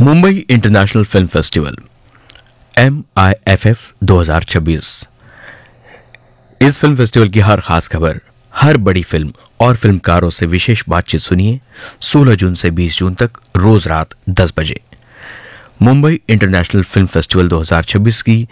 Mumbai international film festival MIFF 2026। इस film festival की हर खास खबर, हर बड़ी फिल्म और फिल्मकारों से विशेष बातचीत सुनिए 16 जून से 20 जून तक रोज रात 10 बजे। मुंबई इंटरनेशनल फिल्म फेस्टिवल 2026 की